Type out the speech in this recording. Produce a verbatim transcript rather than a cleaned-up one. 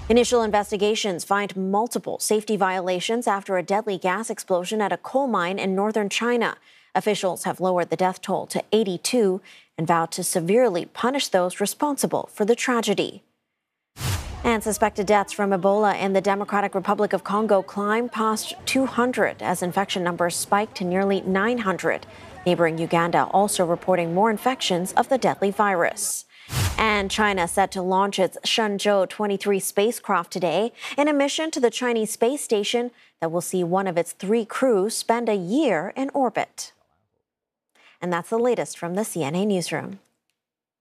Initial investigations find multiple safety violations after a deadly gas explosion at a coal mine in northern China. Officials have lowered the death toll to eighty-two and vowed to severely punish those responsible for the tragedy. And suspected deaths from Ebola in the Democratic Republic of Congo climb past two hundred as infection numbers spike to nearly nine hundred. Neighboring Uganda also reporting more infections of the deadly virus. And China set to launch its Shenzhou twenty-three spacecraft today in a mission to the Chinese space station that will see one of its three crews spend a year in orbit. And that's the latest from the C N A Newsroom.